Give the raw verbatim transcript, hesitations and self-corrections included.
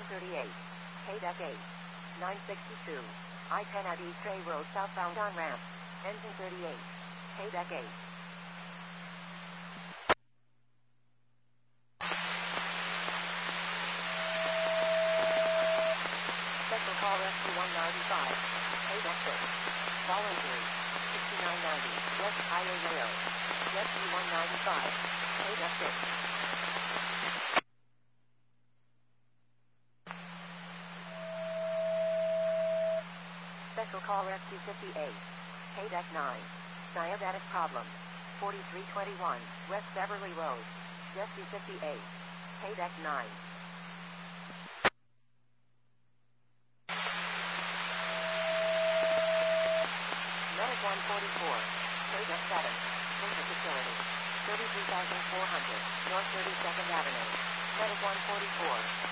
Engine thirty-eight. K-Deck eight. nine sixty-two. I ten at East Bay Road southbound on ramp. Engine thirty-eight. K-Deck eight. Special call rescue one ninety-five. K-Deck six. Fall injury. sixty-nine ninety. West Highway Rail. Rescue one ninety-five. K-Deck six. Special call rescue fifty-eight. K-Deck nine. Diabetic problem. forty-three twenty-one. West Beverly Road. Rescue fifty-eight. K-Deck nine. Medic one forty-four. K-Deck seven. Winter facility. thirty-three thousand four hundred. North thirty-second Avenue. Medic one forty-four.